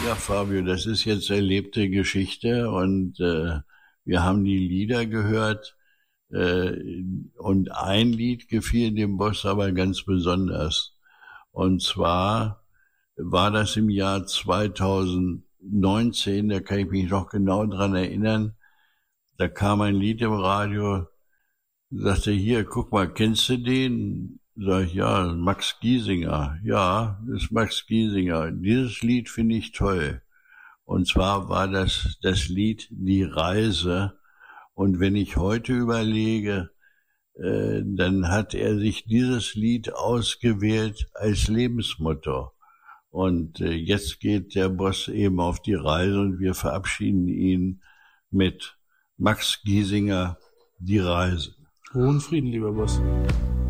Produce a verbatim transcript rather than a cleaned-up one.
Ja, Fabio, das ist jetzt erlebte Geschichte und äh, wir haben die Lieder gehört äh, und ein Lied gefiel dem Boss aber ganz besonders. Und zwar war das im Jahr zweitausendneunzehn, da kann ich mich noch genau dran erinnern, da kam ein Lied im Radio, sagte, hier, guck mal, kennst du den? Sag ich, ja, Max Giesinger. Ja, das ist Max Giesinger. Dieses Lied finde ich toll. Und zwar war das das Lied Die Reise. Und wenn ich heute überlege, äh, dann hat er sich dieses Lied ausgewählt als Lebensmotto. Und äh, jetzt geht der Boss eben auf die Reise und wir verabschieden ihn mit Max Giesinger, Die Reise. Ruhe und Frieden, lieber Boss.